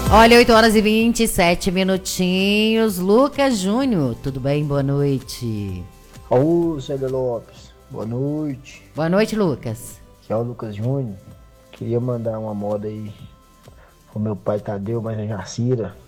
Olha, 8 horas e 27 minutinhos. Lucas Júnior, tudo bem? Boa noite. Ô, Célia Lopes, boa noite. Boa noite, Lucas. Aqui é o Lucas Júnior. Queria mandar uma moda aí pro meu pai Tadeu, mas na Jacira.